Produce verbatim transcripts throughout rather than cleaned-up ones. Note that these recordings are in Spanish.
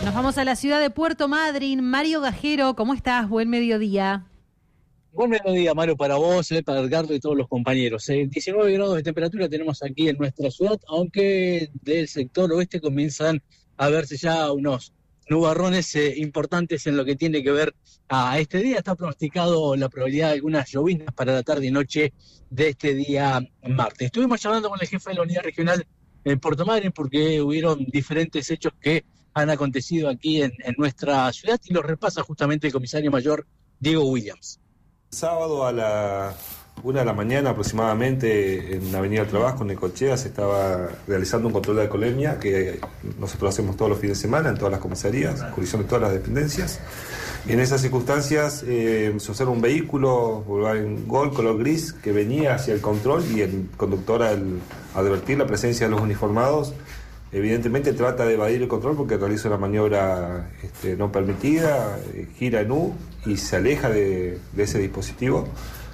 Nos vamos a la ciudad de Puerto Madryn. Mario Gajero, ¿cómo estás? Buen mediodía. Buen mediodía, Mario, para vos, eh, para Edgardo y todos los compañeros. Eh, diecinueve grados de temperatura tenemos aquí en nuestra ciudad, aunque del sector oeste comienzan a verse ya unos nubarrones eh, importantes en lo que tiene que ver a este día. Está pronosticado la probabilidad de algunas llovinas para la tarde y noche de este día martes. Estuvimos hablando con el jefe de la unidad regional en Puerto Madryn porque hubieron diferentes hechos que han acontecido aquí en, en nuestra ciudad y los repasa justamente el comisario mayor Diego Williams. Sábado a la una de la mañana aproximadamente en la Avenida del Trabajo, en Necochea, se estaba realizando un control de alcoholemia que nosotros hacemos todos los fines de semana en todas las comisarías, jurisdicción de todas las dependencias. Y en esas circunstancias eh, se observa un vehículo en Gol color gris que venía hacia el control y el conductor, al advertir la presencia de los uniformados, evidentemente trata de evadir el control porque realiza una maniobra este, no permitida, eh, gira en U y se aleja de, de ese dispositivo.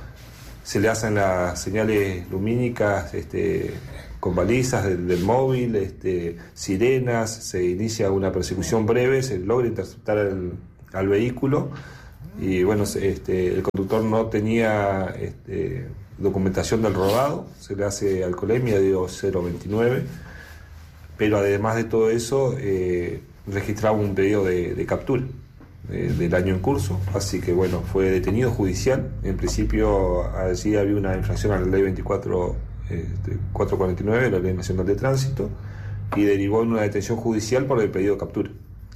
Se le hacen las señales lumínicas este, con balizas del, del móvil, este, sirenas, se inicia una persecución breve, se logra interceptar el, al vehículo y bueno, este, el conductor no tenía este, documentación del rodado, se le hace alcoholemia de cero veintinueve. Pero además de todo eso, eh, registraba un pedido de, de captura eh, del año en curso, así que bueno, fue detenido judicial. En principio allí había una infracción a la ley veinticuatro, eh, cuatrocientos cuarenta y nueve, la ley nacional de tránsito, y derivó en una detención judicial por el pedido de captura.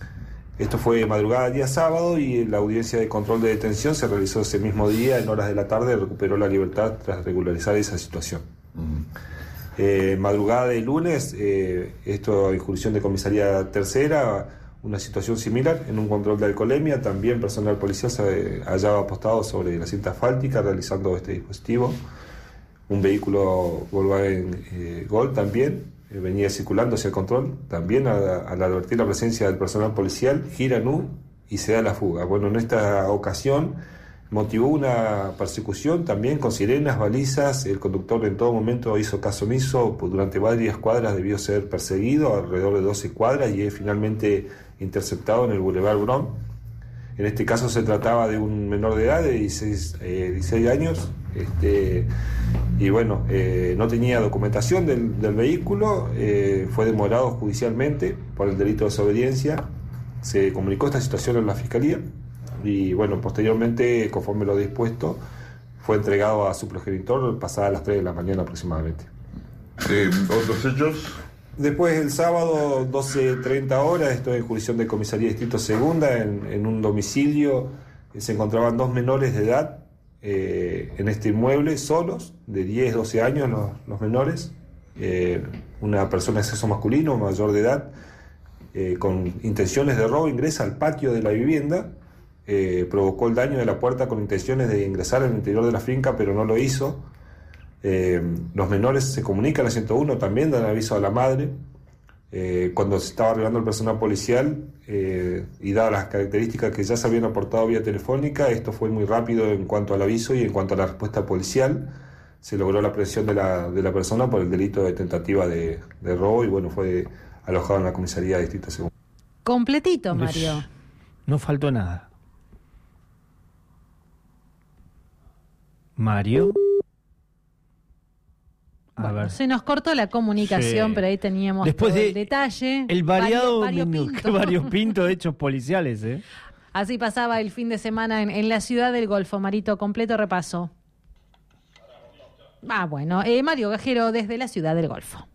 Esto fue madrugada día sábado y la audiencia de control de detención se realizó ese mismo día, en horas de la tarde, recuperó la libertad tras regularizar esa situación. Uh-huh. Eh, madrugada de lunes, eh, esto en jurisdicción de comisaría tercera, una situación similar, en un control de alcoholemia, también personal policial se hallaba apostado sobre la cinta asfáltica realizando este dispositivo. Un vehículo Volkswagen eh, Gol también eh, venía circulando hacia el control, también a, al advertir la presencia del personal policial, gira en U y se da la fuga. Bueno, en esta ocasión motivó una persecución también con sirenas, balizas. El conductor en todo momento hizo caso omiso, pues durante varias cuadras debió ser perseguido, alrededor de doce cuadras, y es finalmente interceptado en el Boulevard Bron. En este caso se trataba de un menor de edad de dieciséis, eh, dieciséis años, este, y bueno, eh, no tenía documentación del, del vehículo, eh, fue demorado judicialmente por el delito de desobediencia. Se comunicó esta situación en la Fiscalía y bueno, posteriormente, conforme lo dispuesto, fue entregado a su progenitor pasadas las tres de la mañana aproximadamente. Eh, ¿Otros hechos? Después, el sábado, doce treinta horas, estoy en jurisdicción de comisaría distrito segunda, en, en un domicilio, eh, se encontraban dos menores de edad eh, en este inmueble, solos, de diez, doce años los, los menores, eh, una persona de sexo masculino, mayor de edad, eh, con intenciones de robo, ingresa al patio de la vivienda. Eh, provocó el daño de la puerta con intenciones de ingresar al interior de la finca, pero no lo hizo. Eh, los menores se comunican a ciento uno, también dan aviso a la madre. Eh, cuando se estaba arribando el personal policial, eh, y dadas las características que ya se habían aportado vía telefónica, esto fue muy rápido en cuanto al aviso y en cuanto a la respuesta policial. Se logró la aprehensión de la, de la persona por el delito de tentativa de, de robo y bueno, fue alojado en la comisaría de distrito segunda. Completito, Mario. No faltó nada. Mario. A bueno, ver. se nos cortó la comunicación, sí. Pero ahí teníamos después todo de el detalle. El variado Vario, Pinto. varios pintos de hechos policiales, ¿eh? Así pasaba el fin de semana en, en la ciudad del Golfo. Marito, completo repaso. Ah, bueno. Eh, Mario Gajero desde la ciudad del Golfo.